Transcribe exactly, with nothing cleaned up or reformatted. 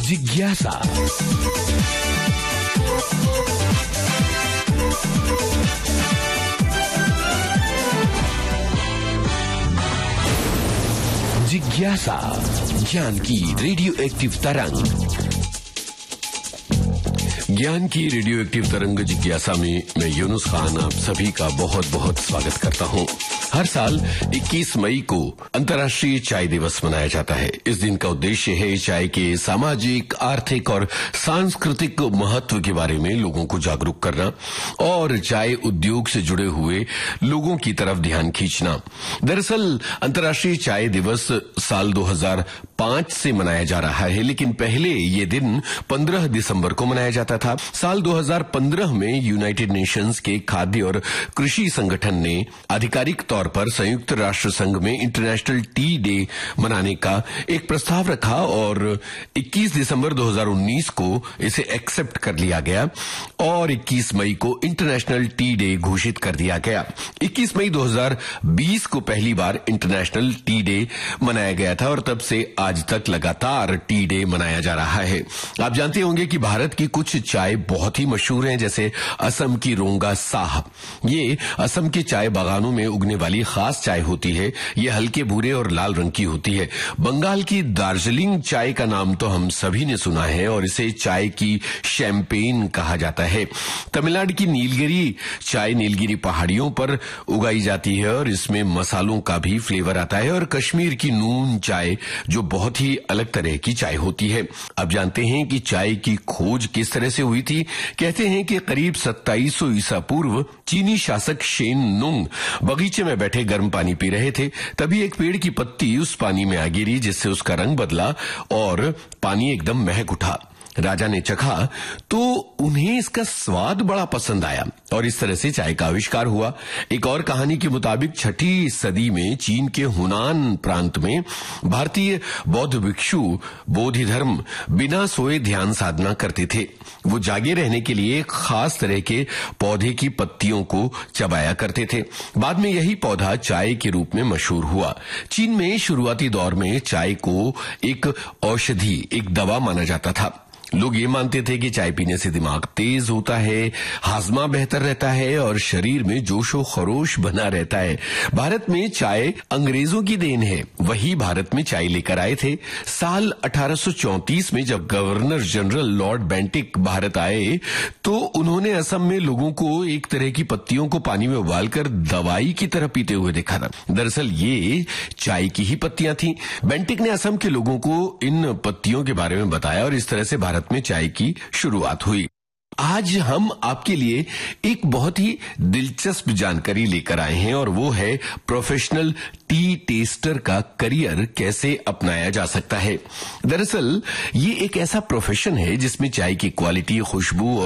जिज्ञासा। जिज्ञासा, ज्ञान की रेडियो एक्टिव तरंग। ज्ञान की रेडियो एक्टिव तरंग जिज्ञासा में मैं यूनुस खान आप सभी का बहुत बहुत स्वागत करता हूं। हर साल इक्कीस मई को अंतर्राष्ट्रीय चाय दिवस मनाया जाता है। इस दिन का उद्देश्य है चाय के सामाजिक, आर्थिक और सांस्कृतिक महत्व के बारे में लोगों को जागरूक करना और चाय उद्योग से जुड़े हुए लोगों की तरफ ध्यान खींचना। दरअसल अंतर्राष्ट्रीय चाय दिवस साल दो हज़ार पाँच से मनाया जा रहा है, लेकिन पहले ये दिन पंद्रह दिसंबर को मनाया जाता था। साल दो हज़ार पंद्रह में यूनाइटेड नेशंस के खाद्य और कृषि संगठन ने आधिकारिक तौर पर संयुक्त राष्ट्र संघ में इंटरनेशनल टी डे मनाने का एक प्रस्ताव रखा और इक्कीस दिसंबर दो हज़ार उन्नीस को इसे एक्सेप्ट कर लिया गया और इक्कीस मई को इंटरनेशनल टी डे घोषित कर दिया गया। इक्कीस मई दो हज़ार बीस को पहली बार इंटरनेशनल टी डे मनाया गया था और तब से आज तक लगातार टी डे मनाया जा रहा है। आप जानते होंगे कि भारत की कुछ चाय बहुत ही मशहूर हैं, जैसे असम की रोंगा साह। ये असम के चाय बागानों में उगने वाली खास चाय होती है। ये हल्के भूरे और लाल रंग की होती है। बंगाल की दार्जिलिंग चाय का नाम तो हम सभी ने सुना है और इसे चाय की शैंपेन कहा जाता है। तमिलनाडु की नीलगिरी चाय नीलगिरी पहाड़ियों पर उगाई जाती है और इसमें मसालों का भी फ्लेवर आता है। और कश्मीर की नून चाय जो बहुत ही अलग तरह की चाय होती है। अब जानते हैं कि चाय की खोज किस तरह से हुई थी। कहते हैं कि करीब सत्ताईस सौ ईसा पूर्व चीनी शासक शेन नुंग बगीचे में बैठे गर्म पानी पी रहे थे। तभी एक पेड़ की पत्ती उस पानी में आ गिरी, जिससे उसका रंग बदला और पानी एकदम महक उठा। राजा ने चखा तो उन्हें इसका स्वाद बड़ा पसंद आया और इस तरह से चाय का आविष्कार हुआ। एक और कहानी के मुताबिक छठी सदी में चीन के हुनान प्रांत में भारतीय बौद्ध भिक्षु बोधि धर्म बिना सोए ध्यान साधना करते थे। वो जागे रहने के लिए खास तरह के पौधे की पत्तियों को चबाया करते थे। बाद में यही पौधा चाय के रूप में मशहूर हुआ। चीन में शुरुआती दौर में चाय को एक औषधि, एक दवा माना जाता था। लोग ये मानते थे कि चाय पीने से दिमाग तेज होता है, हाजमा बेहतर रहता है और शरीर में जोशो खरोश बना रहता है। भारत में चाय अंग्रेजों की देन है। वही भारत में चाय लेकर आए थे। साल अठारह सौ चौंतीस में जब governor general Lord Bentinck Bharat आए तो उन्होंने असम में लोगों को एक तरह की पत्तियों को पानी में उबालकर दवाई की तरह पीते हुए देखा था। दरअसल ये चाय की ही पत्तियां थी। बेंटिक ने असम के लोगों को इन पत्तियों के बारे में बताया और इस तरह से भारत में चाय की शुरुआत हुई। आज हम आपके लिए एक बहुत ही दिलचस्प जानकारी लेकर आए हैं और वो है प्रोफेशनल टी टेस्टर का करियर कैसे अपनाया जा सकता है। दरअसल ये एक ऐसा प्रोफेशन है जिसमें चाय की क्वालिटी, खुशबू